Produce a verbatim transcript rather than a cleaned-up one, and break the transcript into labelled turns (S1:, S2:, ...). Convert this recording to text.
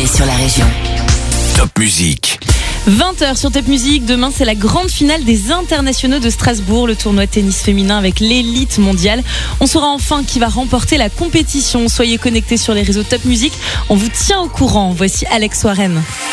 S1: sur la région.
S2: Top Musique.
S3: vingt heures sur Top Musique. Demain, c'est la grande finale des internationaux de Strasbourg, le tournoi de tennis féminin avec l'élite mondiale. On saura enfin qui va remporter la compétition. Soyez connectés sur les réseaux Top Musique. On vous tient au courant. Voici Alex Warren.